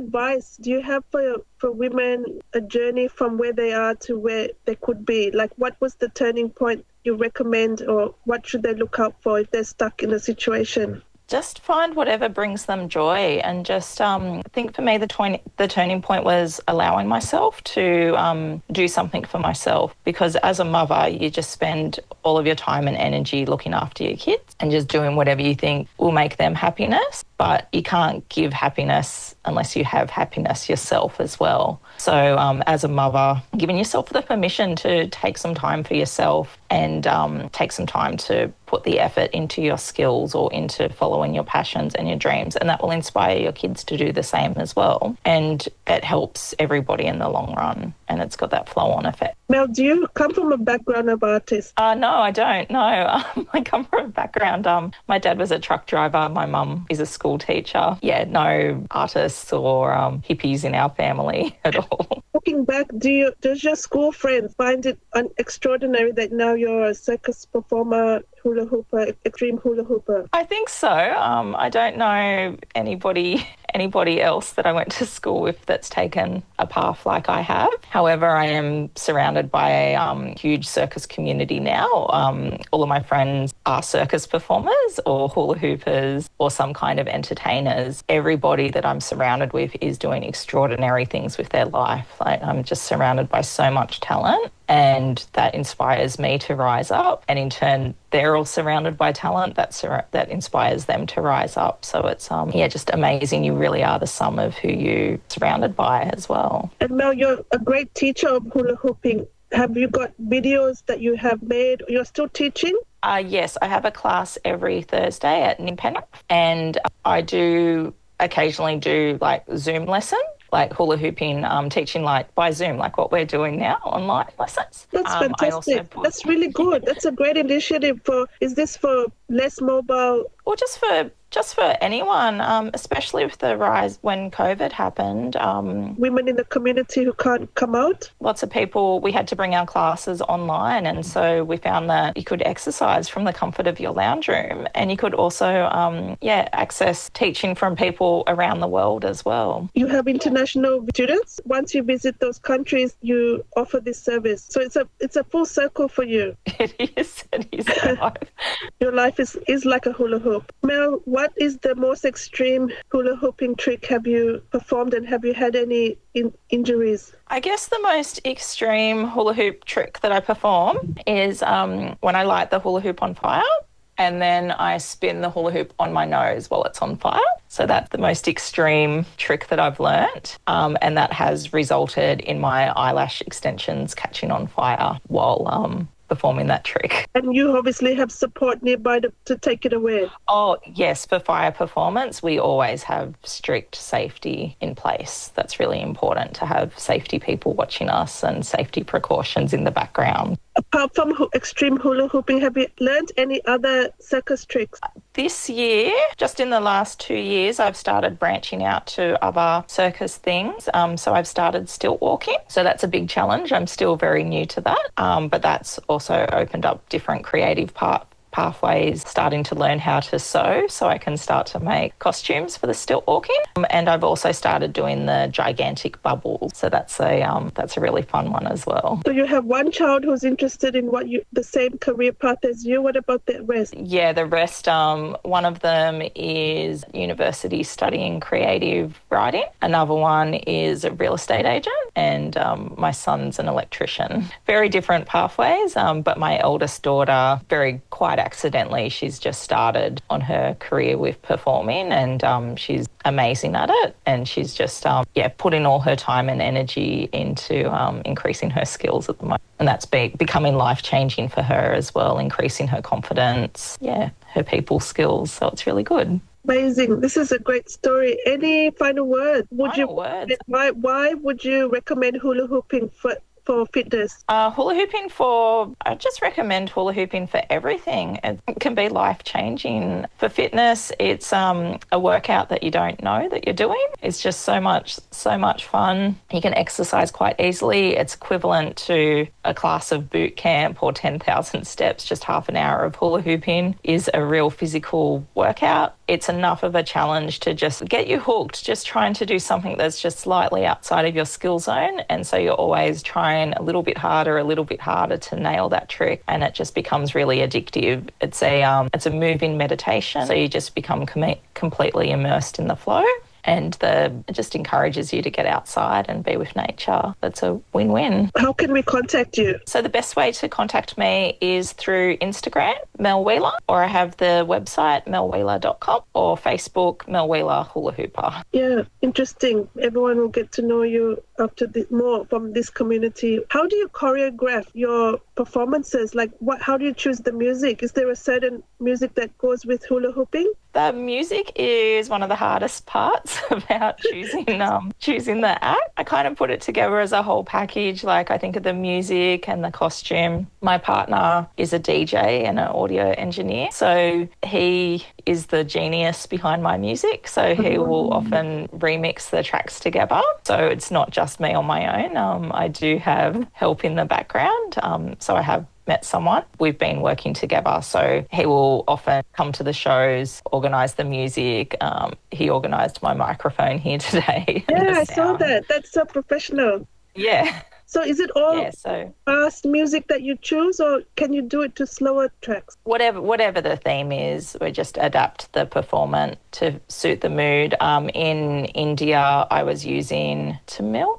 advice do you have for women, a journey from where they are to where they could be? Like, what was the turning point you recommend, or what should they look out for if they're stuck in a situation? Just find whatever brings them joy, and just I think for me the turning point was allowing myself to do something for myself, because as a mother you just spend all of your time and energy looking after your kids and just doing whatever you think will make them happiness, but you can't give happiness unless you have happiness yourself as well. So as a mother, giving yourself the permission to take some time for yourself and take some time to put the effort into your skills or into following your passions and your dreams, and that will inspire your kids to do the same as well. And it helps everybody in the long run, and it's got that flow-on effect. Mel, do you come from a background of artists? No, I don't. No, I come from a background. My dad was a truck driver. My mum is a school teacher. Yeah, no artists or hippies in our family at all. Looking back, does your school friends find it extraordinary that now you're a circus performer, hula hooper, extreme hula hooper? I think so. I don't know anybody else that I went to school with that's taken a path like I have. However, I am surrounded by a huge circus community now. All of my friends are circus performers or hula hoopers or some kind of entertainers. Everybody that I'm surrounded with is doing extraordinary things with their life. Like, I'm just surrounded by so much talent, and that inspires me to rise up, and in turn they're all surrounded by talent that inspires them to rise up. So it's just amazing. You really are the sum of who you surrounded by as well. And Mel, you're a great teacher of hula hooping. Have you got videos that you have made? You're still teaching? Yes, I have a class every Thursday at Penrith, and I do occasionally do like Zoom lessons, like hula hooping, teaching like by Zoom, like what we're doing now, online lessons. That's fantastic. That's really good. That's a great initiative. Is this for less mobile? Or just for anyone, especially with the rise when COVID happened. Women in the community who can't come out? Lots of people, we had to bring our classes online, and so we found that you could exercise from the comfort of your lounge room, and you could also, access teaching from people around the world as well. You have international students. Once you visit those countries, you offer this service. So it's a full circle for you. It is. Your life is like a hula hoop. Mel, what is the most extreme hula hooping trick have you performed, and have you had any injuries? I guess the most extreme hula hoop trick that I perform is when I light the hula hoop on fire, and then I spin the hula hoop on my nose while it's on fire. So that's the most extreme trick that I've learnt, and that has resulted in my eyelash extensions catching on fire while performing that trick. And you obviously have support nearby to take it away. Oh, yes. For fire performance, we always have strict safety in place. That's really important, to have safety people watching us and safety precautions in the background. Apart from extreme hula hooping, have you learned any other circus tricks? This year, just in the last 2 years, I've started branching out to other circus things. So I've started stilt walking. So that's a big challenge. I'm still very new to that. But that's also opened up different creative pathways, starting to learn how to sew so I can start to make costumes for the stilt walking. And I've also started doing the gigantic bubbles. So that's a really fun one as well. So you have one child who's interested in the same career path as you. What about the rest? Yeah, the rest, one of them is university studying creative writing. Another one is a real estate agent, and my son's an electrician. Very different pathways, but my eldest daughter, very quite accidentally, she's just started on her career with performing, and she's amazing at it, and she's just putting all her time and energy into increasing her skills at the moment, and that's becoming life-changing for her as well, increasing her confidence, her people skills, so it's really good. Amazing. This is a great story. Any final words? Final words? Why would you recommend hula hooping for fitness? Hula hooping I just recommend hula hooping for everything. It can be life-changing. For fitness, it's a workout that you don't know that you're doing. It's just so much fun. You can exercise quite easily. It's equivalent to a class of boot camp or 10,000 steps. Just half an hour of hula hooping is a real physical workout. It's enough of a challenge to just get you hooked, just trying to do something that's just slightly outside of your skill zone. And so you're always trying a little bit harder to nail that trick, and it just becomes really addictive. It's a moving meditation, so you just become completely immersed in the flow. And it just encourages you to get outside and be with nature. That's a win-win. How can we contact you? So the best way to contact me is through Instagram, Mel Wheeler, or I have the website, melwheeler.com, or Facebook, Mel Wheeler Hula Hooper. Yeah, interesting. Everyone will get to know you after more from this community. How do you choreograph your performances? Like, how do you choose the music? Is there a certain music that goes with hula hooping? The music is one of the hardest parts about choosing the act. I kind of put it together as a whole package. Like, I think of the music and the costume. My partner is a DJ and an audio engineer, so he is the genius behind my music. So he will often remix the tracks together. So it's not just me on my own. I do have help in the background. So I have met someone. We've been working together. So he will often come to the shows, organise the music. He organised my microphone here today. Yeah, I saw that. That's so professional. Yeah. So is it all fast music that you choose, or can you do it to slower tracks? Whatever the theme is, we just adapt the performance to suit the mood. In India, I was using Tamil.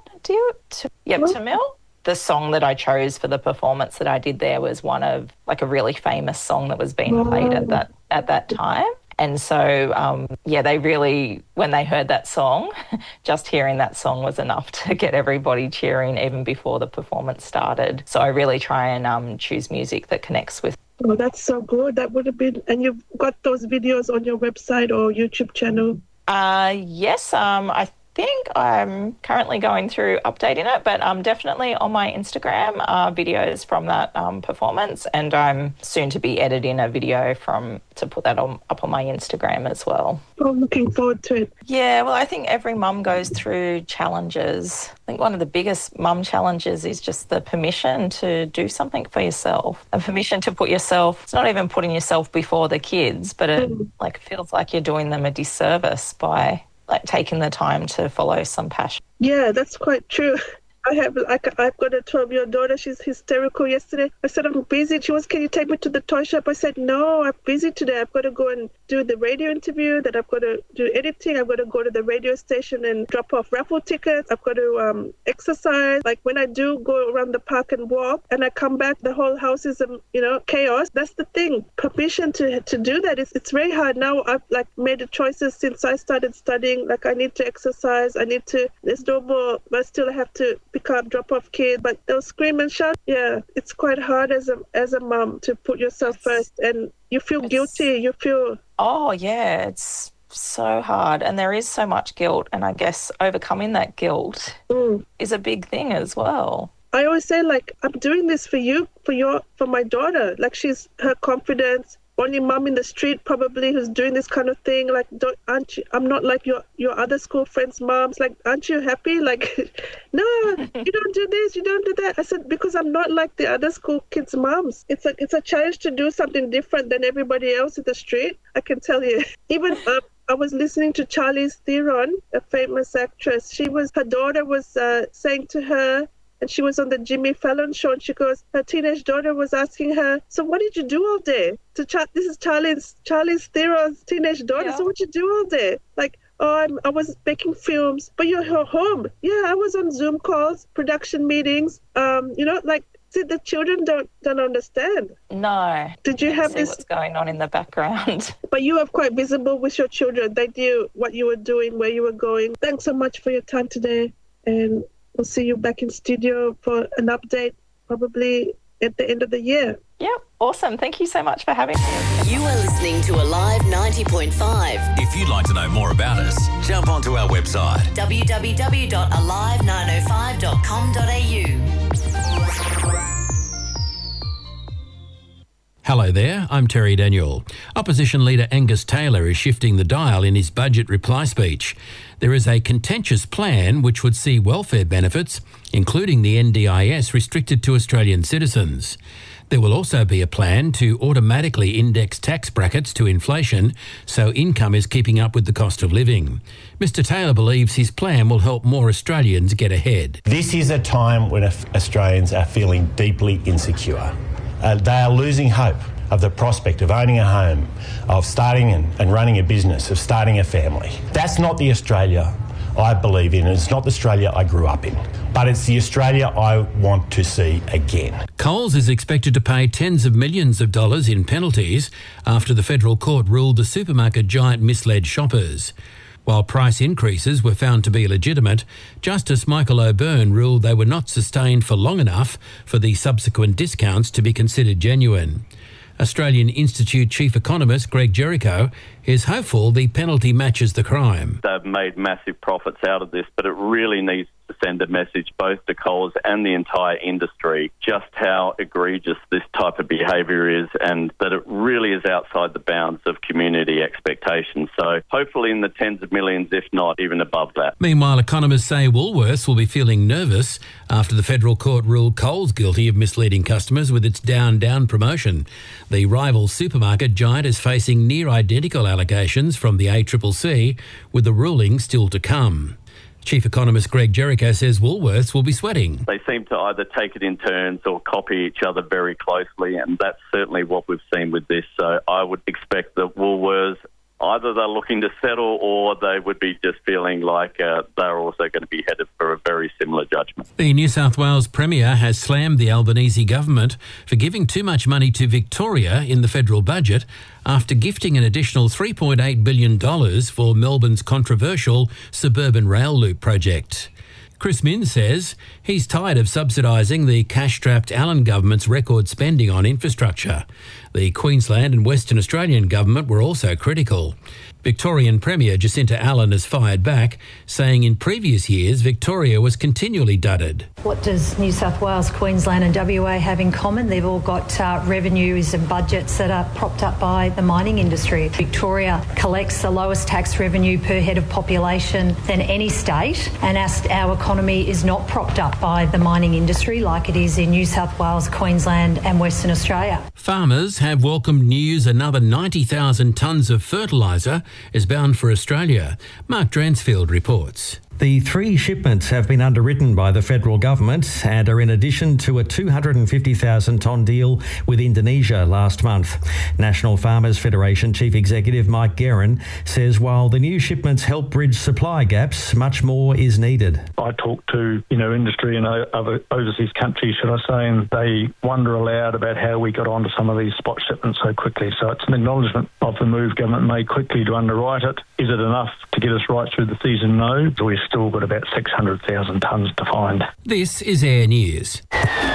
Tamil. The song that I chose for the performance that I did there was one of a really famous song that was being played at that time. And so, they really, when they heard that song, just hearing that song was enough to get everybody cheering even before the performance started. So I really try and choose music that connects with. Oh, that's so good. That would have been, and you've got those videos on your website or YouTube channel? Yes, I think I'm currently going through updating it, but definitely on my Instagram videos from that performance, and I'm soon to be editing a video to put that up on my Instagram as well. I'm looking forward to it. Yeah, well, I think every mum goes through challenges. I think one of the biggest mum challenges is just the permission to do something for yourself, and permission to put yourself, it's not even putting yourself before the kids, but it feels like you're doing them a disservice by taking the time to follow some passion. Yeah, that's quite true. I've got a 12-year-old daughter. She's hysterical yesterday. I said, I'm busy. She was, can you take me to the toy shop? I said, no, I'm busy today. I've got to go and do the radio interview, that I've got to do editing. I've got to go to the radio station and drop off raffle tickets. I've got to exercise. Like, when I do go around the park and walk and I come back, the whole house is, chaos. That's the thing. Permission to do that. It's very hard. Now I've made the choices since I started studying. I need to exercise. There's no more, but still I have to pick up, drop off kids, but they'll scream and shout. Yeah, it's quite hard as a mom to put yourself first, and you feel guilty. You feel... Oh, yeah, it's so hard, and there is so much guilt, and I guess overcoming that guilt is a big thing as well. I always say, I'm doing this for you, for my daughter. She's her confidence. Only mom in the street probably who's doing this kind of thing. I'm not like your other school friends' moms. Aren't you happy? No, you don't do this, you don't do that. I said, because I'm not like the other school kids' moms. It's a challenge to do something different than everybody else in the street. I can tell you. Even I was listening to Charlize Theron, a famous actress. Her daughter was saying to her, and she was on the Jimmy Fallon show, and she goes, her teenage daughter was asking her, so what did you do all day? This is Charlize Theron's teenage daughter. Yeah. So what did you do all day? I was making films, but you're home. Yeah, I was on Zoom calls, production meetings. See, the children don't understand. No. Did you have this? What's going on in the background? But you were quite visible with your children. They knew what you were doing, where you were going. Thanks so much for your time today, and we'll see you back in studio for an update, probably at the end of the year. Yep, awesome. Thank you so much for having me. You are listening to Alive 90.5. If you'd like to know more about us, jump onto our website www.alive905.com.au. Hello there, I'm Terry Daniel. Opposition leader Angus Taylor is shifting the dial in his budget reply speech. There is a contentious plan which would see welfare benefits, including the NDIS, restricted to Australian citizens. There will also be a plan to automatically index tax brackets to inflation so income is keeping up with the cost of living. Mr Taylor believes his plan will help more Australians get ahead. This is a time when Australians are feeling deeply insecure. They are losing hope of the prospect of owning a home, of starting and running a business, of starting a family. That's not the Australia I believe in, and it's not the Australia I grew up in. But it's the Australia I want to see again. Coles is expected to pay tens of millions of dollars in penalties after the federal court ruled the supermarket giant misled shoppers. While price increases were found to be legitimate, Justice Michael O'Byrne ruled they were not sustained for long enough for the subsequent discounts to be considered genuine. Australian Institute Chief Economist Greg Jericho is hopeful the penalty matches the crime. They've made massive profits out of this, but it really needs to send a message both to Coles and the entire industry just how egregious this type of behaviour is, and that it really is outside the bounds of community expectations. So hopefully in the tens of millions, if not even above that. Meanwhile, economists say Woolworths will be feeling nervous after the federal court ruled Coles guilty of misleading customers with its down promotion. The rival supermarket giant is facing near identical allegations from the ACCC, with the ruling still to come. Chief Economist Greg Jericho says Woolworths will be sweating. They seem to either take it in turns or copy each other very closely, and that's certainly what we've seen with this. So I would expect that Woolworths, either they're looking to settle or they would be just feeling like they're also going to be headed for a very similar judgment. The New South Wales Premier has slammed the Albanese government for giving too much money to Victoria in the federal budget after gifting an additional $3.8 billion for Melbourne's controversial suburban rail loop project. Chris Minns says he's tired of subsidising the cash-strapped Allan government's record spending on infrastructure. The Queensland and Western Australian government were also critical. Victorian Premier Jacinta Allan has fired back, saying in previous years Victoria was continually dudded. What does New South Wales, Queensland and WA have in common? They've all got revenues and budgets that are propped up by the mining industry. Victoria collects the lowest tax revenue per head of population than any state, and our economy is not propped up by the mining industry like it is in New South Wales, Queensland and Western Australia. Farmers have welcomed news another 90,000 tonnes of fertiliser is bound for Australia. Mark Dransfield reports. The 3 shipments have been underwritten by the federal government and are in addition to a 250,000-tonne deal with Indonesia last month. National Farmers Federation Chief Executive Mike Guerin says while the new shipments help bridge supply gaps, much more is needed. I talk to industry in other overseas countries, should I say, and they wonder aloud about how we got onto some of these spot shipments so quickly. So it's an acknowledgement of the move government made quickly to underwrite it. Is it enough to get us right through the season? No. We've still got about 600,000 tonnes to find. This is Air News.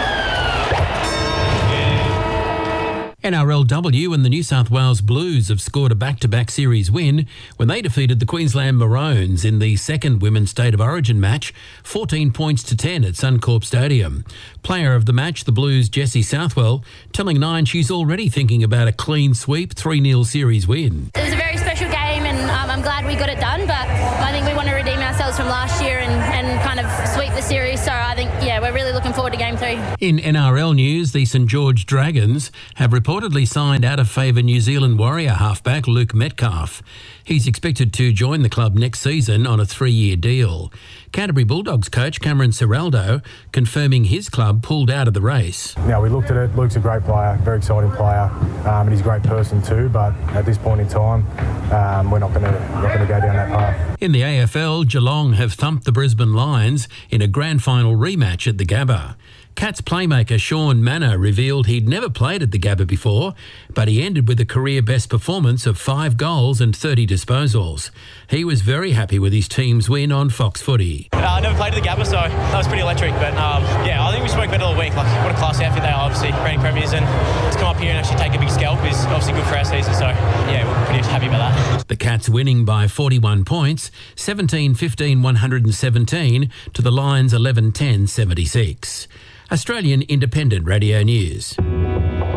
NRLW and the New South Wales Blues have scored a back-to-back series win when they defeated the Queensland Maroons in the second Women's State of Origin match, 14 points to 10 at Suncorp Stadium. Player of the match, the Blues' Jessie Southwell, telling Nine she's already thinking about a clean sweep 3-0 series win. It was a very special game and I'm glad we got it done, but I think we want to redeem ourselves from last year and kind of sweep the series. So I think, we're really looking forward to Game 3. In NRL news, the St George Dragons have reportedly signed out-of-favour New Zealand Warrior halfback Luke Metcalf. He's expected to join the club next season on a 3-year deal. Canterbury Bulldogs coach Cameron Ciraldo confirming his club pulled out of the race. Now, we looked at it. Luke's a great player, very exciting player, and he's a great person too, but at this point in time, we're not going to go down that path. In the AFL, Geelong have thumped the Brisbane Lions in a grand final rematch at the Gabba. Cats playmaker Sean Manor revealed he'd never played at the Gabba before, but he ended with a career-best performance of 5 goals and 30 disposals. He was very happy with his team's win on Fox Footy. I never played at the Gabba, so that was pretty electric. But I think we spoke better all week. What a class outfit they are, obviously, reigning premiers, and to come up here and actually take a big scalp is obviously good for our season. So, we're pretty happy about that. The Cats winning by 41 points, 17-15-117 to the Lions 11-10-76. Australian Independent Radio News.